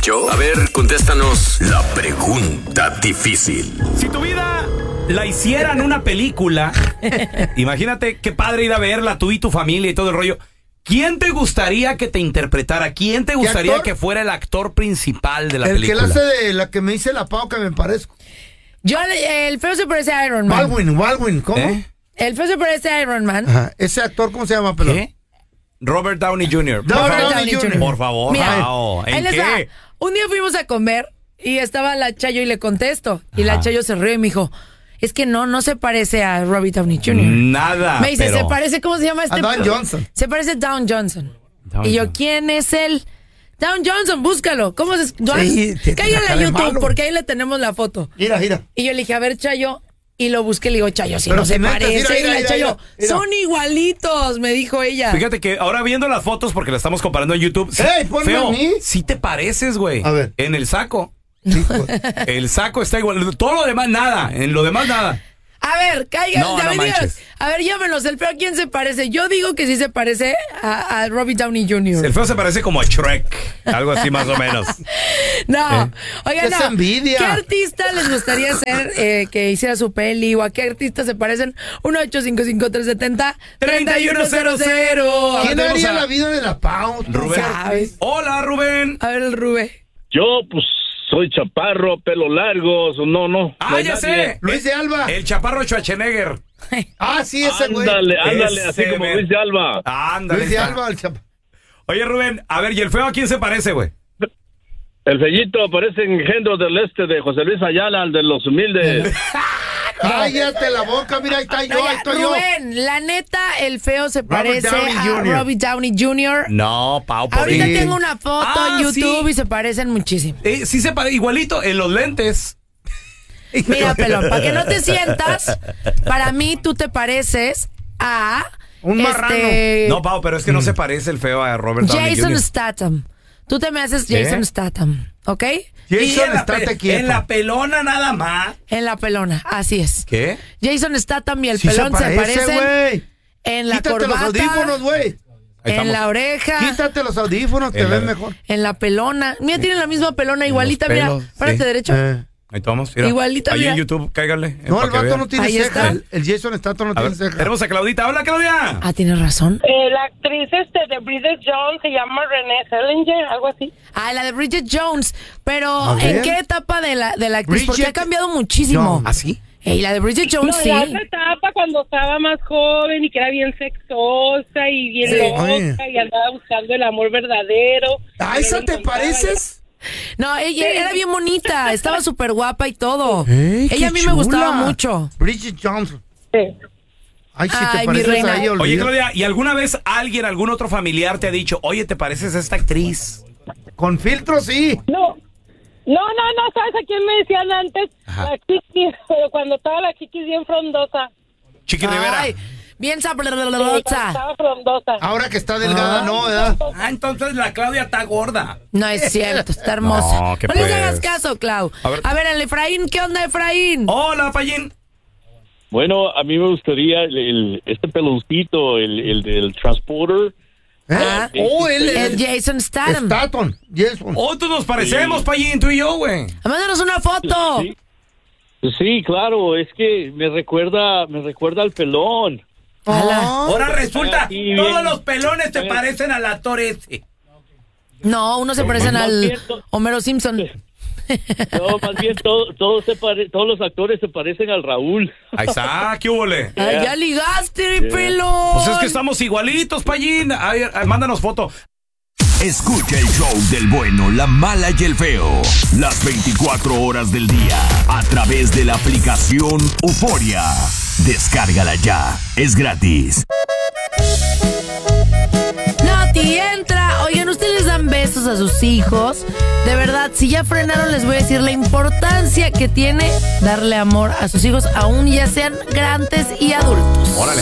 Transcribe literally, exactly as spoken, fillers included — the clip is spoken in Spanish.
dicho? A ver, contéstanos la pregunta difícil. Si tu vida la hicieran una película, imagínate qué padre ir a verla, tú y tu familia y todo el rollo. ¿Quién te gustaría que te interpretara? ¿Quién te gustaría que fuera el actor principal de la el película? El que la hace de la que me dice la Pau que me parezco. Yo, el feo se parece a Iron Man. Baldwin, Baldwin, ¿cómo? ¿Eh? El feo se parece a Iron Man. Ajá. Ese actor, ¿cómo se llama, pelón? ¿Qué? Robert Downey junior Robert Por favor, Downey junior Por favor, Mira, wow. ¿En ahí les qué? va. Un día fuimos a comer y estaba la Chayo y le contesto. Y la Chayo se rió y me dijo, es que no, no se parece a Robert Downey junior Nada. Me dice, pero... se parece, ¿cómo se llama este? A Don Johnson. Se parece a Down Johnson. Down y yo, Johnson. ¿quién es él? Down Johnson, búscalo. ¿Cómo se...? Sí, Cállale a YouTube, malo. porque ahí le tenemos la foto. Mira, mira. Y yo le dije, a ver, Chayo. Y lo busqué y le digo, Chayo, si Pero no si se neta, parece. mira, mira, y la mira, Chayo, mira, mira. son igualitos, me dijo ella. Fíjate que ahora viendo las fotos, porque las estamos comparando en YouTube. sí, ¡Ey, ponme feo, a mí! sí te pareces, güey. A ver. En el saco. Hijo. El saco está igual. Todo lo demás, nada. En lo demás, nada. A ver, caigan, No, a, no ver, manches. digan, a ver, llámenos, el feo, ¿a quién se parece? Yo digo que sí se parece a, a Robert Downey junior El feo se parece como a Shrek. Algo así más o menos. No, ¿Eh? oigan, ¡Es no. envidia! ¿Qué artista les gustaría ser eh, que hiciera su peli? ¿O a qué artista se parecen? uno ocho cinco cinco tres siete cero treinta y uno cero cero. ¿Quién Ahora haría tenemos a la vida de la Pau? Tú Rubén. sabes. Hola, Rubén. A ver, el Rubén. Yo, pues, soy chaparro, pelo largo, no, no. Ah, no hay ya nadie. sé. Luis de Alba. El chaparro Schwarzenegger. Ah, sí, ese güey. Ándale, ándale, así Ese como me- Luis de Alba. Ándale. Luis de está. Alba, el chapa. Oye, Rubén, a ver, ¿y el feo a quién se parece, güey? El fellito aparece en Engendros del Este de José Luis Ayala, el de los humildes. Cállate la boca, mira, ahí está yo, ahí Oiga, estoy yo. Rubén, la neta, el feo se Robert parece Downey a junior Robert Downey junior No, Pau, por Ahorita Sí. tengo una foto Ah, en YouTube sí. y se parecen muchísimo. Eh, sí se parece igualito en los lentes. Mira, pelón, para que no te sientas, para mí tú te pareces a... Un marrano. No, Pau, pero es que no se parece el feo a Robert Downey Jason junior Statham. Tú te me haces Jason ¿Eh? Statham, ¿ok? Y Jason, en la estate pe- quieto. En la pelona nada más. En la pelona, así es. ¿Qué? Jason Statham y el Sí pelón se, parece, parecen güey. en la Quítate corbata, los audífonos, güey. Ahí en estamos. la oreja, Quítate los audífonos, te En la- ves mejor. en la pelona. Mira, tienen la misma pelona igualita, los mira. pelos, Párate sí. derecho. Eh. Ahí estamos. Mira. Igualita, Ahí mira. en YouTube, cáiganle. eh, No, para el que vato vean. no tiene Ahí ceja. está. El, el Jason Statham no A tiene ver, ceja. tenemos a Claudita. Hola, Claudia. Ah, tienes razón. Eh, la actriz este de Bridget Jones se llama Renée Zellweger, algo así. Ah, la de Bridget Jones. Pero, A ¿en ver. qué etapa de la, de la actriz? Porque Bridget ha cambiado muchísimo. Jones. ¿Ah, sí? Ey, la de Bridget Jones, No, sí. la otra etapa cuando estaba más joven y que era bien sexosa y bien Sí. loca Oye. y andaba buscando el amor verdadero. ¿A esa te pareces? No, ella era bien bonita, estaba súper guapa y todo. Ey, qué Ella a mí me chula. gustaba mucho. Bridget Jones. Sí. Ay, si Ay, te mi pareces reina. a ella, Oye, olvida. Claudia, ¿y alguna vez alguien, algún otro familiar te ha dicho, oye, ¿te pareces a esta actriz? Con filtro, sí. No, no, no, no, ¿sabes a quién me decían antes? Ajá. La Chiquis, pero cuando estaba la Chiquis bien frondosa. Chiqui Rivera. Ay, bien Sí, cuando sabrosa. estaba frondosa. Ahora que está delgada, Ah. no, ¿verdad? Ah, entonces la Claudia está gorda. No es cierto, está hermosa. No, No, ¿qué les pues? hagas caso, Clau. A ver. A ver, el Efraín, ¿qué onda, Efraín? Hola, Payín. Bueno, a mí me gustaría el, el- este peloncito, el, el del Transporter. ¿Eh? Ah. Oh, él El es Jason Statham. Statham. Jason. Oh, tú nos parecemos, Sí. Payín, tú y yo, güey. Mándanos una foto. Sí. Sí, claro, es que me recuerda, me recuerda al pelón. Ala. Ahora resulta, Aquí todos bien. los pelones te Bien. parecen al actor ese. No, uno se parecen más al bien to- Homero Simpson. No, más bien todo, todo se pare- todos los actores se parecen al Raúl. Ahí está, ¿qué hubole? Ay, ya ligaste, mi pelo. Pues es que estamos igualitos, Payín. Ay, ay, mándanos foto. Escucha el show del bueno, la mala y el feo. Las veinticuatro horas del día. A través de la aplicación Euforia. Descárgala ya. Es gratis. Nati, entra. Oigan, ustedes dan besos a sus hijos. De verdad, si ya frenaron, les voy a decir la importancia que tiene darle amor a sus hijos, aún ya sean grandes y adultos. Órale.